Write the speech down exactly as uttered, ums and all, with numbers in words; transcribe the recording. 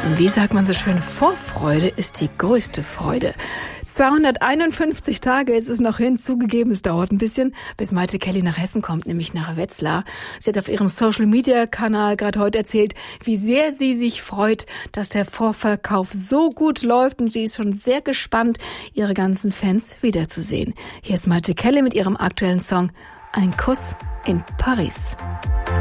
Wie sagt man so schön, Vorfreude ist die größte Freude. zweihunderteinundfünfzig Tage ist es noch hin, zugegeben, es dauert ein bisschen, bis Mayte Kelly nach Hessen kommt, nämlich nach Wetzlar. Sie hat auf ihrem Social-Media-Kanal gerade heute erzählt, wie sehr sie sich freut, dass der Vorverkauf so gut läuft, und sie ist schon sehr gespannt, ihre ganzen Fans wiederzusehen. Hier ist Mayte Kelly mit ihrem aktuellen Song Ein Kuss in Paris.